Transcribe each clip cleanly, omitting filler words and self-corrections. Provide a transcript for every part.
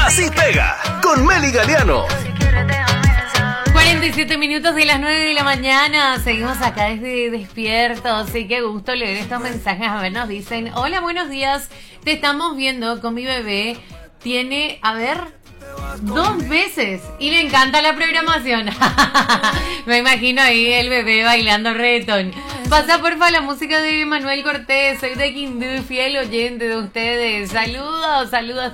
Así Pega, con Meli Galeano. 47 minutos de las 9 de la mañana. Seguimos acá desde Despiertos. Sí, qué gusto leer estos mensajes. A ver, nos dicen: hola, buenos días. Te estamos viendo con mi bebé. Tiene, a ver, 2 veces. Y le encanta la programación. Me imagino ahí el bebé bailando reggaetón. Pasa porfa la música de Manuel Cortés. Soy de Quindú, fiel oyente de ustedes. Saludos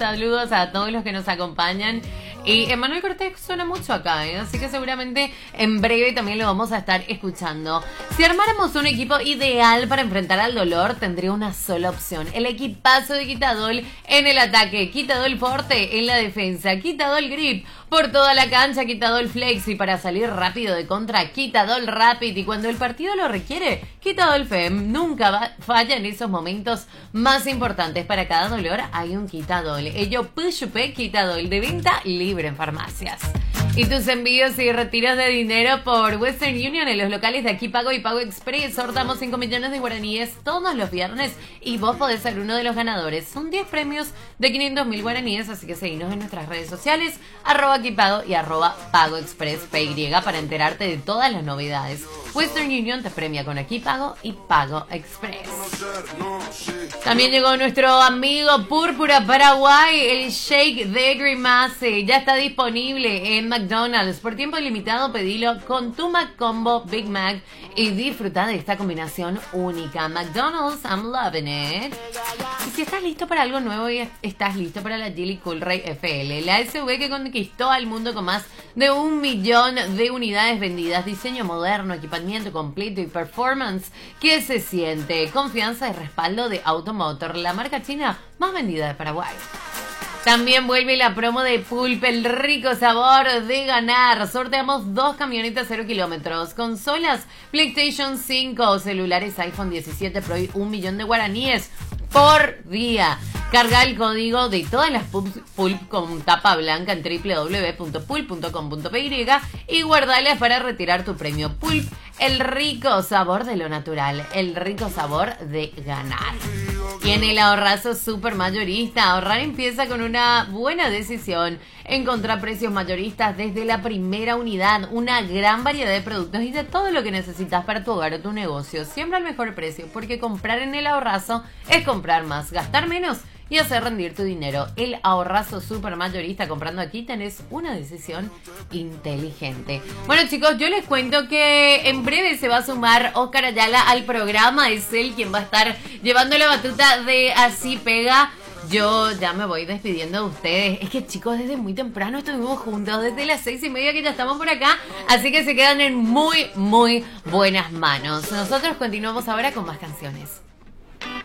a todos los que nos acompañan. Y Manuel Cortés suena mucho acá, así que seguramente en breve también lo vamos a estar escuchando. Si armáramos un equipo ideal para enfrentar al dolor, tendría una sola opción: el equipazo de Quitadol en el ataque, Quitadol Forte en la defensa, Quitadol Grip por toda la cancha, Quitadol Flex, y para salir rápido de contra, Quitadol Rapid, y cuando el partido lo requiere, Quitadol Fem. Nunca falla en esos momentos más importantes. Para cada dolor hay un Quitadol. Ello Pushupé Quitadol, de venta libre en farmacias. Y tus envíos y retiros de dinero por Western Union en los locales de Aquí Pago y Pago Express. Sortamos 5 millones de guaraníes todos los viernes y vos podés ser uno de los ganadores. Son 10 premios de 500.000 guaraníes, así que seguinos en nuestras redes sociales, @AquiPago y @Pago Express PY, para enterarte de todas las novedades. Western Union te premia con Aquí Pago y Pago Express. También llegó nuestro amigo Púrpura Paraguay, el shake de Grimace. Ya está disponible en McDonald's. Por tiempo limitado, pedilo con tu McCombo Big Mac y disfruta de esta combinación única. McDonald's, I'm loving it. Y si estás listo para algo nuevo y estás listo para la Geely Coolray FL, la SUV que conquistó al mundo con más de 1 millón de unidades vendidas, diseño moderno, equipamiento completo y performance que se siente, confianza y respaldo de Automotor, la marca china más vendida de Paraguay. También vuelve la promo de Pulp, el rico sabor de ganar. Sorteamos 2 camionetas 0 kilómetros, consolas PlayStation 5, celulares iPhone 17 Pro y 1 millón de guaraníes por día. Carga el código de todas las Pulp con tapa blanca en www.pulp.com.py y guardalas para retirar tu premio. Pulp, el rico sabor de lo natural, el rico sabor de ganar. Y en el ahorrazo super mayorista, ahorrar empieza con una buena decisión. Encontrar precios mayoristas desde la primera unidad, una gran variedad de productos y de todo lo que necesitas para tu hogar o tu negocio. Siempre al mejor precio, porque comprar en el ahorrazo es comprar más, gastar menos y hacer rendir tu dinero. El ahorrazo super mayorista, comprando aquí tenés una decisión inteligente. Bueno, chicos, yo les cuento que en breve se va a sumar Oscar Ayala al programa. Es él quien va a estar llevando la batuta de Así Pega. Yo ya me voy despidiendo de ustedes. Es que, chicos, desde muy temprano estuvimos juntos, desde las 6:30 que ya estamos por acá, así que se quedan en muy, muy buenas manos. Nosotros continuamos ahora con más canciones.